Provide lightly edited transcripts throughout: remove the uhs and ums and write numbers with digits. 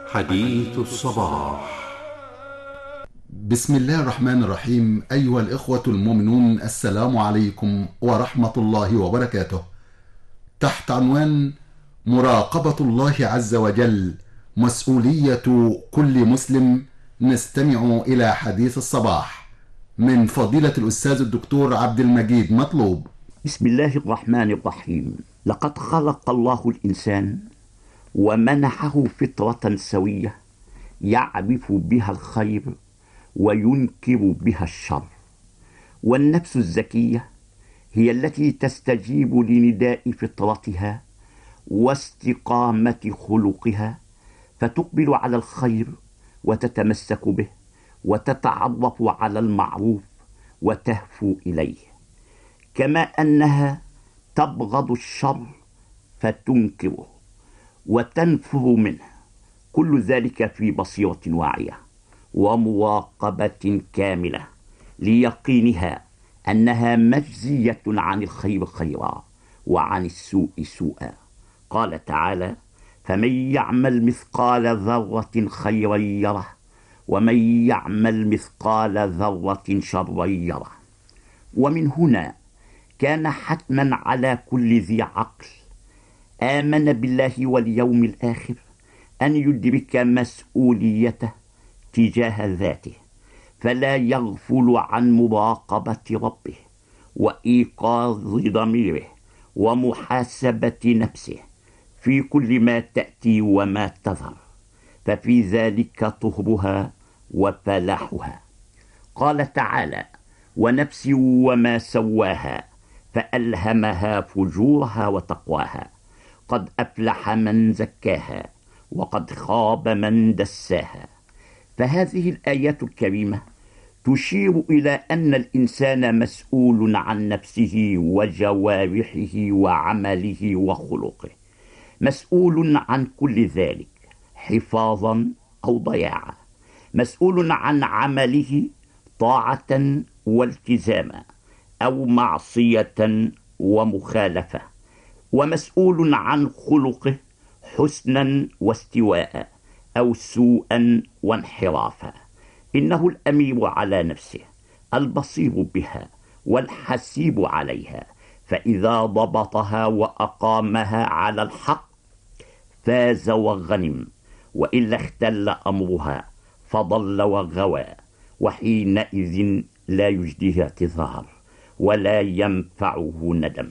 حديث الصباح. بسم الله الرحمن الرحيم. أيها الإخوة المؤمنون، السلام عليكم ورحمة الله وبركاته. تحت عنوان مراقبة الله عز وجل مسؤولية كل مسلم، نستمع إلى حديث الصباح من فضيلة الأستاذ الدكتور عبد المجيد مطلوب. بسم الله الرحمن الرحيم. لقد خلق الله الإنسان ومنحه فطرة سوية يعرف بها الخير وينكر بها الشر، والنفس الزكية هي التي تستجيب لنداء فطرتها واستقامة خلقها، فتقبل على الخير وتتمسك به وتتعرف على المعروف وتهفو إليه، كما أنها تبغض الشر فتنكره وتنفر منه، كل ذلك في بصيرة واعية ومراقبة كاملة ليقينها أنها مجزية عن الخير خيرا وعن السوء سوءا. قال تعالى: فمن يعمل مثقال ذرة خيرا يره ومن يعمل مثقال ذرة شرا يره. ومن هنا كان حتما على كل ذي عقل آمن بالله واليوم الآخر أن يدرك مسؤوليته تجاه ذاته، فلا يغفل عن مراقبة ربه وإيقاظ ضميره ومحاسبة نفسه في كل ما تأتي وما تظهر، ففي ذلك طهرها وفلاحها. قال تعالى: ونفس وما سواها فألهمها فجورها وتقواها، قد أفلح من زكاها وقد خاب من دساها. فهذه الآيات الكريمة تشير إلى أن الإنسان مسؤول عن نفسه وجوارحه وعمله وخلقه، مسؤول عن كل ذلك حفاظا أو ضياعا، مسؤول عن عمله طاعة والتزاما أو معصية ومخالفة، ومسؤول عن خلقه حسنا واستواء أو سوءا وانحرافا. إنه الأمير على نفسه البصير بها والحسيب عليها، فإذا ضبطها وأقامها على الحق فاز وغنم، وإلا اختل أمرها فضل وغوى، وحينئذ لا يجديه اعتذار ولا ينفعه ندم.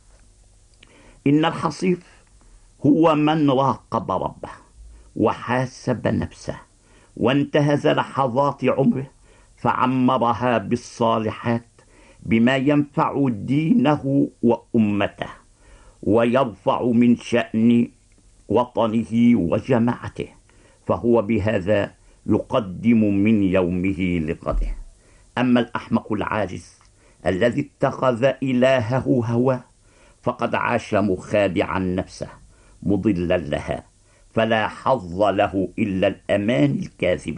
إن الحصيف هو من راقب ربه وحاسب نفسه وانتهز لحظات عمره فعمرها بالصالحات بما ينفع دينه وأمته ويرفع من شأن وطنه وجماعته، فهو بهذا يقدم من يومه لغده. أما الأحمق العاجز الذي اتخذ إلهه هواه فقد عاش مخادعا نفسه مضلا لها، فلا حظ له إلا الأماني الكاذبة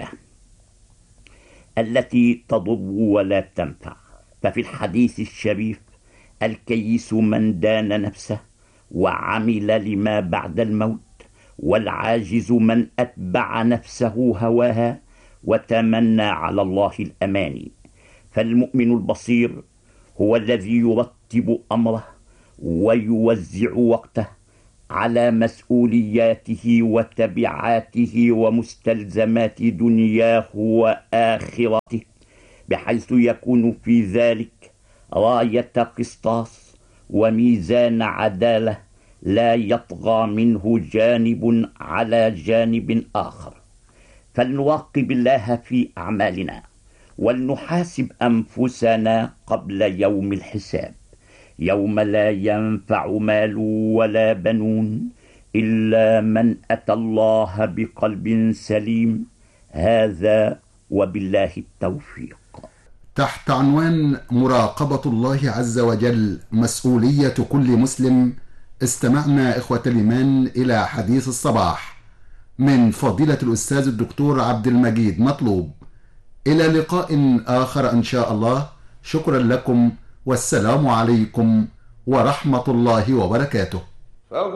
التي تضر ولا تنفع. ففي الحديث الشريف: الكيس من دان نفسه وعمل لما بعد الموت، والعاجز من أتبع نفسه هواها وتمنى على الله الأماني. فالمؤمن البصير هو الذي يرتب أمره ويوزع وقته على مسؤولياته وتبعاته ومستلزمات دنياه وآخرته، بحيث يكون في ذلك راية قسطاس وميزان عدالة لا يطغى منه جانب على جانب آخر. فلنراقب الله في أعمالنا ولنحاسب أنفسنا قبل يوم الحساب، يوم لا ينفع مال ولا بنون إلا من أتى الله بقلب سليم. هذا وبالله التوفيق. تحت عنوان مراقبة الله عز وجل مسؤولية كل مسلم، استمعنا إخوة الإيمان إلى حديث الصباح من فضيلة الأستاذ الدكتور عبد المجيد مطلوب. إلى لقاء آخر إن شاء الله. شكرا لكم، والسلام عليكم ورحمة الله وبركاته.